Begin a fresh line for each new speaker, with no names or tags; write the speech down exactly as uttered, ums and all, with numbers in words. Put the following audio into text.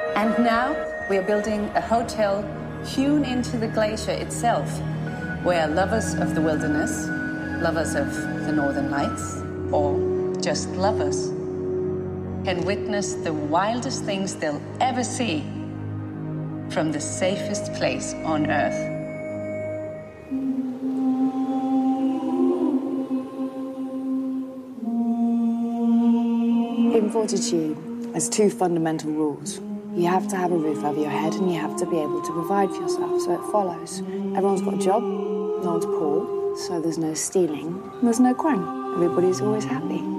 And now we are building a hotel hewn into the glacier itself, where lovers of the wilderness, lovers of the Northern Lights, or just lovers, can witness the wildest things they'll ever see from the safest place on Earth.
In Fortitude, there's two fundamental rules. You have to have a roof over your head and you have to be able to provide for yourself, so it follows. Everyone's got a job, no one's poor, so there's no stealing, and there's no crime. Everybody's always happy.